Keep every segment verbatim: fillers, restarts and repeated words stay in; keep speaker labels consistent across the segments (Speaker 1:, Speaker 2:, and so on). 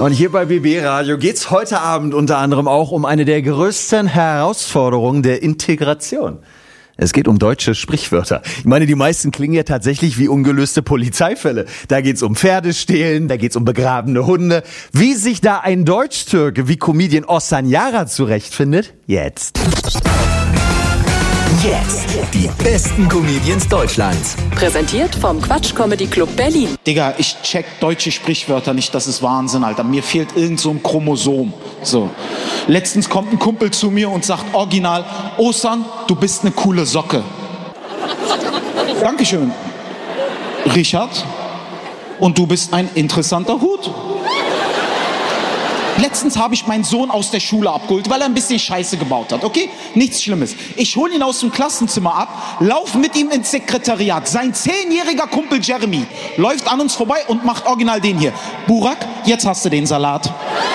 Speaker 1: Und hier bei B B Radio geht's heute Abend unter anderem auch um eine der größten Herausforderungen der Integration. Es geht um deutsche Sprichwörter. Ich meine, die meisten klingen ja tatsächlich wie ungelöste Polizeifälle. Da geht's um Pferdestehlen, da geht's um begrabene Hunde. Wie sich da ein Deutsch-Türke wie Comedian Ozan Yara zurechtfindet? Jetzt.
Speaker 2: Jetzt die besten Comedians Deutschlands.
Speaker 3: Präsentiert vom Quatsch Comedy Club Berlin.
Speaker 4: Digga, ich check deutsche Sprichwörter nicht, das ist Wahnsinn, Alter. Mir fehlt irgend so ein Chromosom. So. Letztens kommt ein Kumpel zu mir und sagt original, Ozan, du bist eine coole Socke. Dankeschön. Richard, und du bist ein interessanter Hut. Letztens habe ich meinen Sohn aus der Schule abgeholt, weil er ein bisschen Scheiße gebaut hat, okay? Nichts Schlimmes. Ich hole ihn aus dem Klassenzimmer ab, lauf mit ihm ins Sekretariat. Sein zehnjähriger Kumpel Jeremy läuft an uns vorbei und macht original den hier. Burak, jetzt hast du den Salat.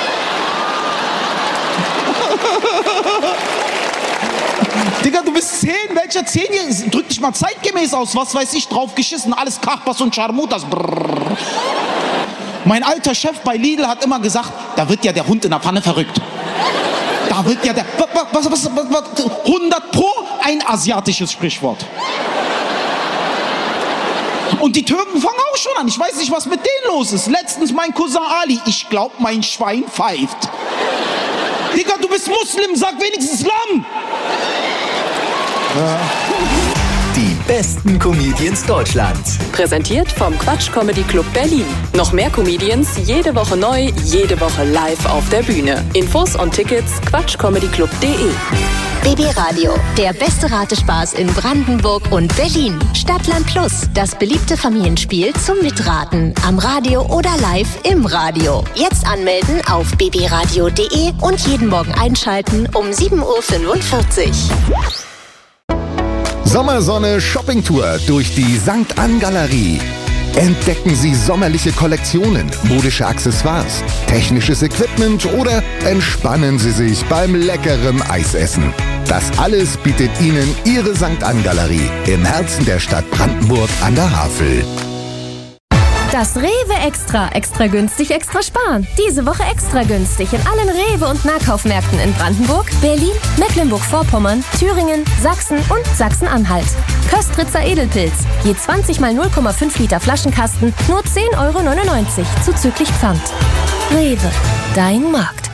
Speaker 4: Digga, du bist zehn, welcher Zehnjährige? Drück dich mal zeitgemäß aus, was weiß ich, drauf geschissen, alles Kachbas und Scharmutas. Brrr. Mein alter Chef bei Lidl hat immer gesagt, da wird ja der Hund in der Pfanne verrückt. Da wird ja der... Was, was, was, was, hundert Pro ein asiatisches Sprichwort. Und die Türken fangen auch schon an. Ich weiß nicht, was mit denen los ist. Letztens mein Cousin Ali. Ich glaub, mein Schwein pfeift. Digga, du bist Muslim, sag wenigstens Lamm.
Speaker 2: Ja. Die besten Comedians Deutschlands.
Speaker 3: Präsentiert vom Quatsch Comedy Club Berlin. Noch mehr Comedians, jede Woche neu, jede Woche live auf der Bühne. Infos und Tickets quatsch comedy club punkt de.
Speaker 5: B B Radio, der beste Ratespaß in Brandenburg und Berlin. Stadtland Plus, das beliebte Familienspiel zum Mitraten. Am Radio oder live im Radio. Jetzt anmelden auf b b radio punkt de und jeden Morgen einschalten um sieben Uhr fünfundvierzig.
Speaker 6: Sommersonne Shoppingtour durch die Sankt Ann Galerie. Entdecken Sie sommerliche Kollektionen, modische Accessoires, technisches Equipment oder entspannen Sie sich beim leckeren Eisessen. Das alles bietet Ihnen Ihre Sankt Ann Galerie im Herzen der Stadt Brandenburg an der Havel.
Speaker 7: Das Rewe Extra. Extra günstig, extra sparen. Diese Woche extra günstig in allen Rewe- und Nahkaufmärkten in Brandenburg, Berlin, Mecklenburg-Vorpommern, Thüringen, Sachsen und Sachsen-Anhalt. Köstritzer Edelpilz. Je zwanzig mal null Komma fünf Liter Flaschenkasten, nur zehn Euro neunundneunzig zuzüglich Pfand. Rewe. Dein Markt.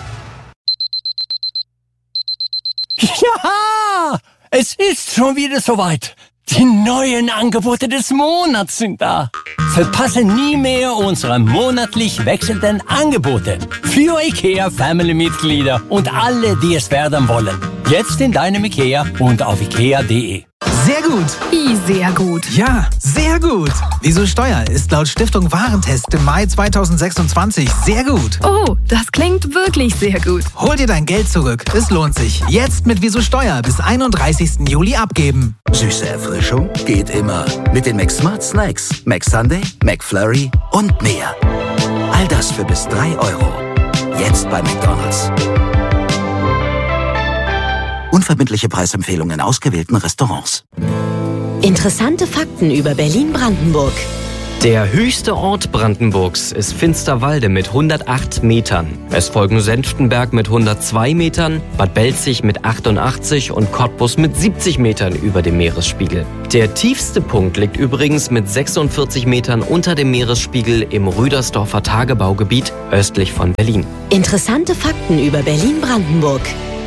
Speaker 8: Ja! Es ist schon wieder soweit. Die neuen Angebote des Monats sind da. Verpasse nie mehr unsere monatlich wechselnden Angebote für IKEA Family-Mitglieder und alle, die es werden wollen. Jetzt in deinem IKEA und auf ikea punkt de.
Speaker 9: Sehr gut.
Speaker 7: Wie sehr gut?
Speaker 9: Ja, sehr gut. Wieso Steuer ist laut Stiftung Warentest im Mai zweitausendsechsundzwanzig sehr gut.
Speaker 7: Oh, das klingt wirklich sehr gut.
Speaker 9: Hol dir dein Geld zurück. Es lohnt sich. Jetzt mit Wieso Steuer bis einunddreißigsten Juli abgeben.
Speaker 2: Süße Erfrischung geht immer. Mit den McSmart Snacks, McSunday, McFlurry und mehr. All das für bis drei Euro. Jetzt bei McDonald's. Unverbindliche Preisempfehlungen in ausgewählten Restaurants.
Speaker 5: Interessante Fakten über Berlin-Brandenburg.
Speaker 10: Der höchste Ort Brandenburgs ist Finsterwalde mit hundertacht Metern. Es folgen Senftenberg mit hundertzwei Metern, Bad Belzig mit achtundachtzig und Cottbus mit siebzig Metern über dem Meeresspiegel. Der tiefste Punkt liegt übrigens mit sechsundvierzig Metern unter dem Meeresspiegel im Rüdersdorfer Tagebaugebiet östlich von Berlin.
Speaker 5: Interessante Fakten über Berlin-Brandenburg.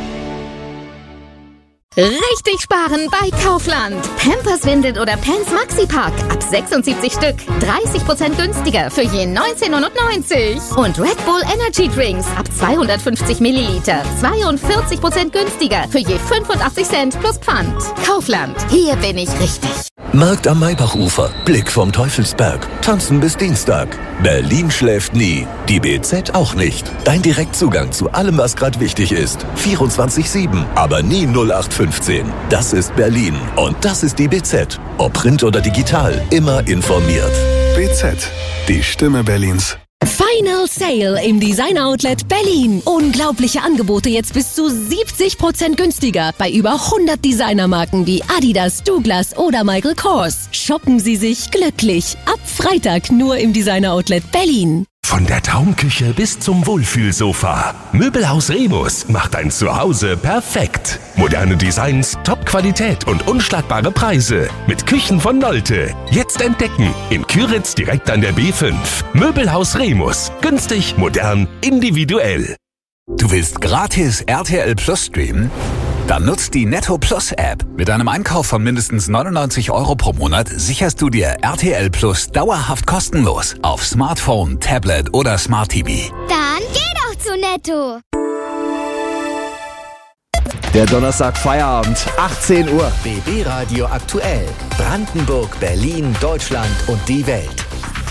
Speaker 7: Richtig sparen bei Kaufland. Pampers Windel oder Pants Maxi Pack ab sechsundsiebzig Stück. dreißig Prozent günstiger für je neunzehn neunundneunzig. Und Red Bull Energy Drinks ab zweihundertfünfzig Milliliter. zweiundvierzig Prozent günstiger für je fünfundachtzig Cent plus Pfand. Kaufland. Hier bin ich richtig.
Speaker 11: Markt am Maybachufer. Blick vom Teufelsberg. Tanzen bis Dienstag. Berlin schläft nie. Die B Z auch nicht. Dein Direktzugang zu allem, was gerade wichtig ist. vierundzwanzig sieben. Aber nie null acht fünfzehn. Das ist Berlin. Und das ist die B Z. Ob Print oder digital. Immer informiert.
Speaker 12: B Z. Die Stimme Berlins.
Speaker 7: Final Sale im Design Outlet Berlin. Unglaubliche Angebote jetzt bis zu siebzig Prozent günstiger bei über hundert Designermarken wie Adidas, Douglas oder Michael Kors. Shoppen Sie sich glücklich. Ab Freitag nur im Design Outlet Berlin.
Speaker 13: Von der Traumküche bis zum Wohlfühlsofa. Möbelhaus Remus macht dein Zuhause perfekt. Moderne Designs, Top-Qualität und unschlagbare Preise. Mit Küchen von Nolte. Jetzt entdecken. In Küritz direkt an der B fünf. Möbelhaus Remus. Günstig, modern, individuell.
Speaker 14: Du willst gratis R T L Plus streamen? Dann nutzt die Netto Plus App. Mit einem Einkauf von mindestens neunundneunzig Euro pro Monat sicherst du dir R T L Plus dauerhaft kostenlos auf Smartphone, Tablet oder Smart T V.
Speaker 15: Dann geh doch zu Netto.
Speaker 1: Der Donnerstag Feierabend, achtzehn Uhr.
Speaker 2: B B Radio aktuell. Brandenburg, Berlin, Deutschland und die Welt.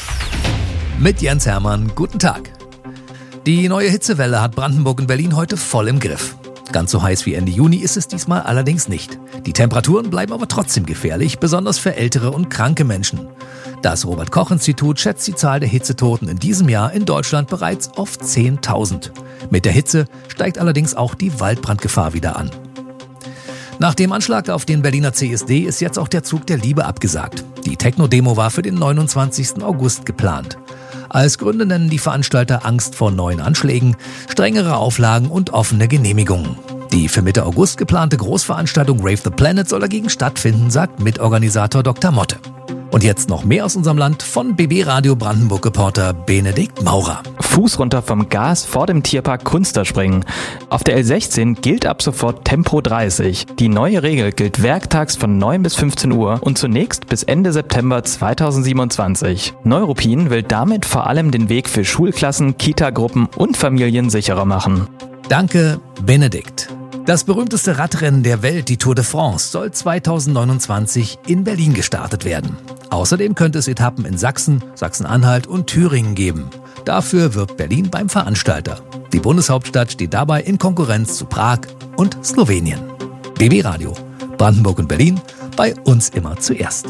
Speaker 9: Mit Jens Hermann, guten Tag. Die neue Hitzewelle hat Brandenburg und Berlin heute voll im Griff. Ganz so heiß wie Ende Juni ist es diesmal allerdings nicht. Die Temperaturen bleiben aber trotzdem gefährlich, besonders für ältere und kranke Menschen. Das Robert-Koch-Institut schätzt die Zahl der Hitzetoten in diesem Jahr in Deutschland bereits auf zehntausend. Mit der Hitze steigt allerdings auch die Waldbrandgefahr wieder an. Nach dem Anschlag auf den Berliner C S D ist jetzt auch der Zug der Liebe abgesagt. Die Techno-Demo war für den neunundzwanzigsten August geplant. Als Gründe nennen die Veranstalter Angst vor neuen Anschlägen, strengere Auflagen und offene Genehmigungen. Die für Mitte August geplante Großveranstaltung Rave the Planet soll dagegen stattfinden, sagt Mitorganisator Doktor Motte. Und jetzt noch mehr aus unserem Land von B B Radio Brandenburg-Reporter Benedikt Maurer.
Speaker 16: Fuß runter vom Gas vor dem Tierpark Kunsterspringen. Auf der L sechzehn gilt ab sofort Tempo dreißig. Die neue Regel gilt werktags von neun bis fünfzehn Uhr und zunächst bis Ende September zweitausendsiebenundzwanzig. Neuruppin will damit vor allem den Weg für Schulklassen, Kitagruppen und Familien sicherer machen.
Speaker 9: Danke, Benedikt. Das berühmteste Radrennen der Welt, die Tour de France, soll zweitausendneunundzwanzig in Berlin gestartet werden. Außerdem könnte es Etappen in Sachsen, Sachsen-Anhalt und Thüringen geben. Dafür wirbt Berlin beim Veranstalter. Die Bundeshauptstadt steht dabei in Konkurrenz zu Prag und Slowenien. B B Radio, Brandenburg und Berlin, bei uns immer zuerst.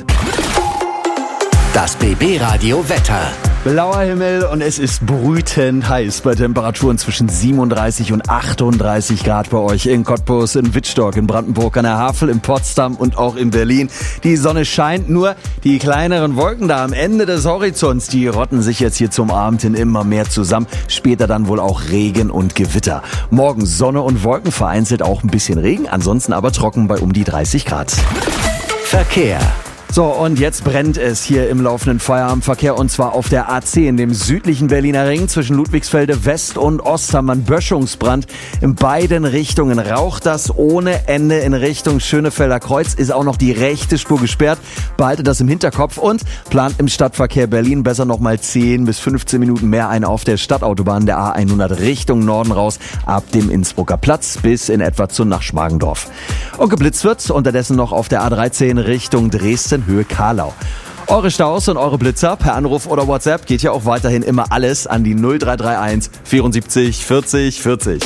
Speaker 2: Das B B Radio Wetter.
Speaker 1: Blauer Himmel und es ist brütend heiß bei Temperaturen zwischen siebenunddreißig und achtunddreißig Grad bei euch in Cottbus, in Wittstock, in Brandenburg, an der Havel, in Potsdam und auch in Berlin. Die Sonne scheint, nur die kleineren Wolken da am Ende des Horizonts, die rotten sich jetzt hier zum Abend hin immer mehr zusammen. Später dann wohl auch Regen und Gewitter. Morgen Sonne und Wolken, vereinzelt auch ein bisschen Regen, ansonsten aber trocken bei um die dreißig Grad.
Speaker 2: Verkehr.
Speaker 1: So, und jetzt brennt es hier im laufenden Feierabendverkehr und zwar auf der A zehn, dem südlichen Berliner Ring zwischen Ludwigsfelde West und Ost haben wir einen Böschungsbrand. In beiden Richtungen raucht das ohne Ende in Richtung Schönefelder Kreuz, ist auch noch die rechte Spur gesperrt. Behaltet das im Hinterkopf und plant im Stadtverkehr Berlin besser nochmal zehn bis fünfzehn Minuten mehr ein auf der Stadtautobahn der A hundert Richtung Norden raus, ab dem Innsbrucker Platz bis in etwa zu Nachschmargendorf. Und geblitzt wird unterdessen noch auf der A dreizehn Richtung Dresden, Höhe Karlau. Eure Staus und eure Blitzer per Anruf oder WhatsApp geht ja auch weiterhin immer alles an die null drei drei eins vierundsiebzig vierzig vierzig.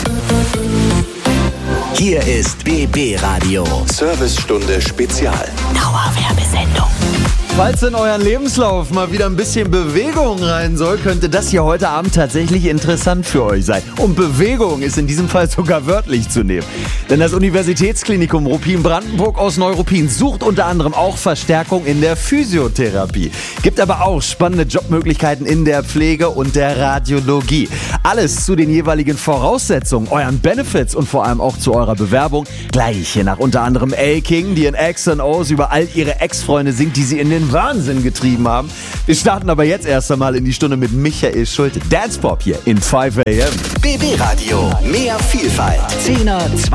Speaker 2: Hier ist B B Radio.
Speaker 11: Servicestunde Spezial.
Speaker 2: Dauerwerbesendung.
Speaker 1: Falls in euren Lebenslauf mal wieder ein bisschen Bewegung rein soll, könnte das hier heute Abend tatsächlich interessant für euch sein. Und Bewegung ist in diesem Fall sogar wörtlich zu nehmen. Denn das Universitätsklinikum Ruppin-Brandenburg aus Neuruppin sucht unter anderem auch Verstärkung in der Physiotherapie. Gibt aber auch spannende Jobmöglichkeiten in der Pflege und der Radiologie. Alles zu den jeweiligen Voraussetzungen, euren Benefits und vor allem auch zu eurer Bewerbung. Gleich hier nach unter anderem A-King, die in X and O's über all ihre Ex-Freunde singt, die sie in den Wahnsinn getrieben haben. Wir starten aber jetzt erst einmal in die Stunde mit Michael Schulte. Dance Pop hier in fünf a m.
Speaker 2: B B Radio, mehr Vielfalt. Zehner,